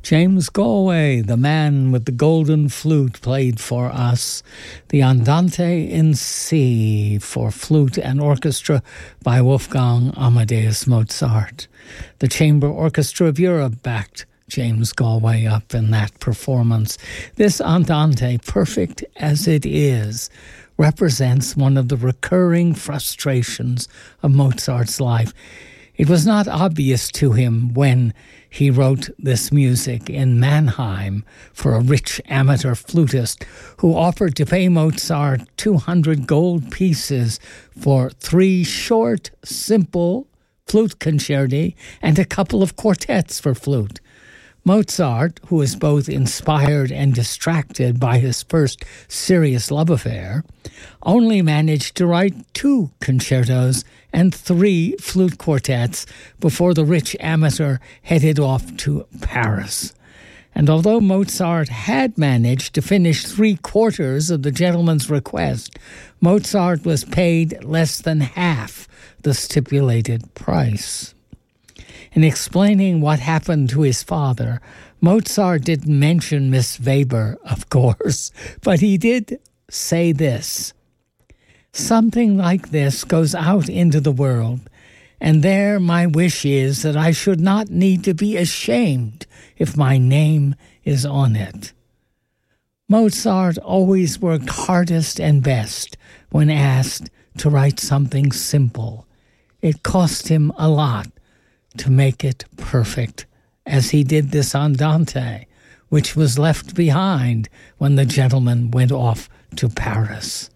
James Galway, the man with the golden flute, played for us the Andante in C for flute and orchestra by Wolfgang Amadeus Mozart. The Chamber Orchestra of Europe backed James Galway up in that performance. This Andante, perfect as it is, represents one of the recurring frustrations of Mozart's life. It was not obvious to him when he wrote this music in Mannheim for a rich amateur flutist who offered to pay Mozart 200 gold pieces for 3 short, simple flute concerti and a couple of quartets for flute. Mozart, who was both inspired and distracted by his first serious love affair, only managed to write 2 concertos and 3 flute quartets before the rich amateur headed off to Paris. And although Mozart had managed to finish 3/4 of the gentleman's request, Mozart was paid less than half the stipulated price. In explaining what happened to his father, Mozart didn't mention Miss Weber, of course, but he did say this: "Something like this goes out into the world, and there my wish is that I should not need to be ashamed if my name is on it." Mozart always worked hardest and best when asked to write something simple. It cost him a lot to make it perfect, as he did this Andante, which was left behind when the gentleman went off to Paris.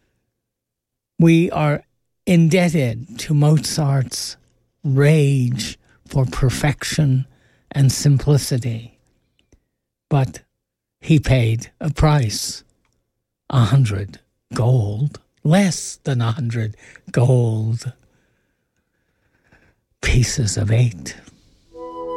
We are indebted to Mozart's rage for perfection and simplicity, but he paid a price, 100 gold, less than 100 gold pieces of 8